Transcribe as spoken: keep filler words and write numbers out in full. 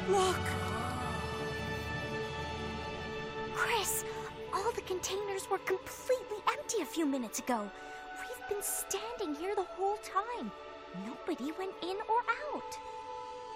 Look! Chris, all the containers were completely empty a few minutes ago. We've been standing here the whole time. Nobody went in or out.